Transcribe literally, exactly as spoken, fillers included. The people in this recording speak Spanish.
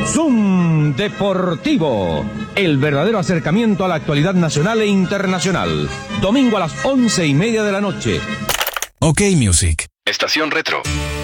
Zoom Deportivo, el verdadero acercamiento a la actualidad nacional e internacional. Domingo a las once y media de la noche. OK Music. Estación Retro.